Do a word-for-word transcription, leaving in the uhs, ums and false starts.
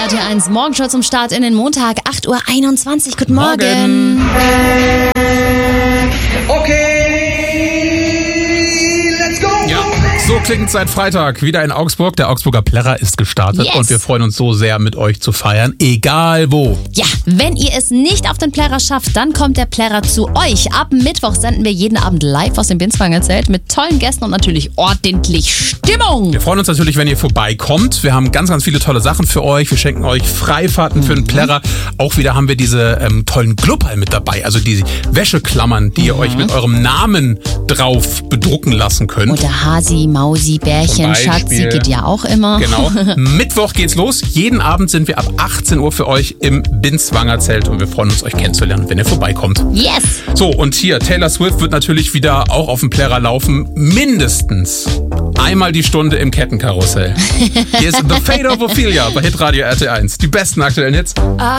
R T eins Morgenshow zum Start in den Montag, acht Uhr einundzwanzig. Guten Morgen. Morgen. Okay, let's go. Ja, so klingt seit Freitag wieder in Augsburg. Der Augsburger Plärrer ist gestartet Yes. und wir freuen uns so sehr, mit euch zu feiern, egal wo. Ja, wenn ihr es nicht auf den Plärrer schafft, dann kommt der Plärrer zu euch. Ab Mittwoch senden wir jeden Abend live aus dem Binswanger Zelt mit tollen Gästen und natürlich ordentlich Stimmung. Wir freuen uns natürlich, wenn ihr vorbeikommt. Wir haben ganz, ganz viele tolle Sachen für euch. Wir schenken euch Freifahrten für den Plärrer. Auch wieder haben wir diese ähm, tollen Glubberl mit dabei, also die Wäscheklammern, die ihr euch mit eurem Namen drauf bedrucken lassen könnt. Oder Hasi, Mausi, Bärchen, Zum Schatzi Beispiel. geht ja auch immer. Genau. Mittwoch geht's los. Jeden Abend sind wir ab achtzehn Uhr für euch im Binswanger Zelt und wir freuen uns, euch kennenzulernen, wenn ihr vorbeikommt. Yes. So, und hier, Taylor Swift wird natürlich wieder auch auf dem Plärrer laufen. Mindestens einmal die Stunde im Kettenkarussell. Hier ist The Fate of Ophelia bei Hitradio R T eins. Die besten aktuellen Hits.